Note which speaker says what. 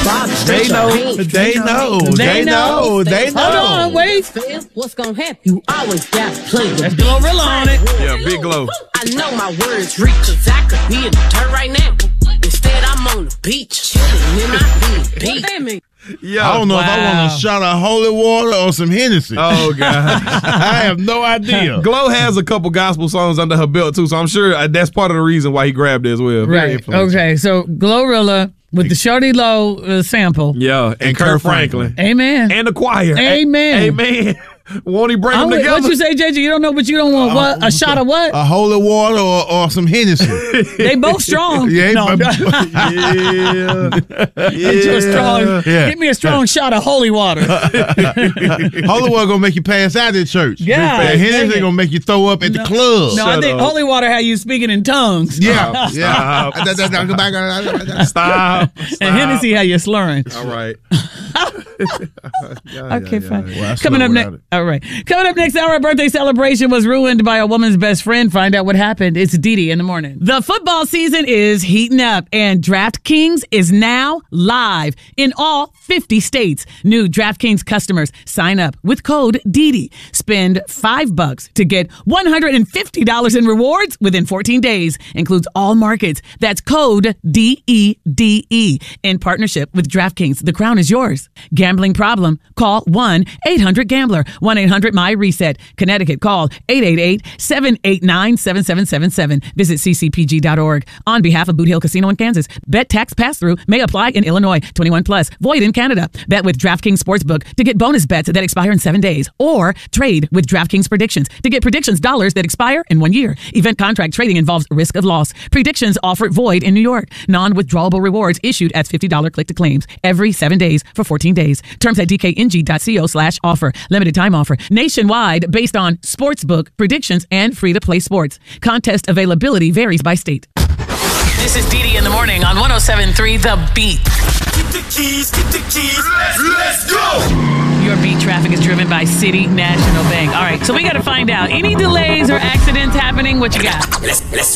Speaker 1: They know.
Speaker 2: Hold on, wait.
Speaker 3: What's gonna happen? You always got to play with
Speaker 2: That's Glorilla on it.
Speaker 1: Yeah, big Glow.
Speaker 3: I know my words reach, cause I could be in the dirt right now. Instead, I'm on the beach, chilling in my beach.
Speaker 1: Yeah.
Speaker 4: I don't know if I want a shot of holy water or some Hennessy.
Speaker 1: Oh, God.
Speaker 4: I have no idea.
Speaker 1: Glow has a couple gospel songs under her belt, too, so I'm sure that's part of the reason why he grabbed it as well. Very
Speaker 2: Right.
Speaker 1: influential.
Speaker 2: Okay. So Glorilla with the Shorty Low sample.
Speaker 1: Yeah. And Kirk Franklin.
Speaker 2: Amen.
Speaker 1: And the choir.
Speaker 2: Amen.
Speaker 1: Amen. Won't he bring them together?
Speaker 2: What you say, JJ? You don't know, but you don't want what? A shot of what?
Speaker 4: A holy water or some Hennessy.
Speaker 2: They both strong.
Speaker 4: Yeah,
Speaker 2: No.
Speaker 1: Yeah.
Speaker 2: Strong.
Speaker 4: Yeah.
Speaker 2: Give me a strong shot of holy water.
Speaker 4: Holy water gonna make you pass out at church.
Speaker 2: Yeah.
Speaker 4: And Hennessy gonna make you throw up at the club.
Speaker 2: No, I think holy water had you speaking in tongues.
Speaker 4: Yeah.
Speaker 1: Stop.
Speaker 2: And Hennessy had you slurring.
Speaker 1: All right.
Speaker 2: Okay, fine.
Speaker 4: Well,
Speaker 2: Coming up next. All right. Coming up next hour, a birthday celebration was ruined by a woman's best friend. Find out what happened. It's Didi in the morning. The football season is heating up, and DraftKings is now live in all 50 states. New DraftKings customers sign up with code Didi. Spend $5 to get $150 in rewards within 14 days. Includes all markets. That's code DEDE in partnership with DraftKings. The crown is yours. Gambling problem? Call 1-800-GAMBLER. 1-800-MY-RESET. Connecticut, call 888-789-7777. Visit ccpg.org. On behalf of Boot Hill Casino in Kansas, bet tax pass-through may apply in Illinois. 21 plus. Void in Canada. Bet with DraftKings Sportsbook to get bonus bets that expire in 7 days. Or trade with DraftKings Predictions to get predictions dollars that expire in 1 year. Event contract trading involves risk of loss. Predictions offer void in New York. Non-withdrawable rewards issued as $50 click to claims every 7 days for 14 days. Terms at dkng.co/offer. Limited time offer. Nationwide based on sportsbook predictions and free-to-play sports. Contest availability varies by state. This is Didi in the morning on 107.3 The Beat.
Speaker 5: Get the keys, let's go!
Speaker 2: Your beat traffic is driven by City National Bank. All right, so we got to find out. Any delays or accidents happening? What you got?
Speaker 5: Let's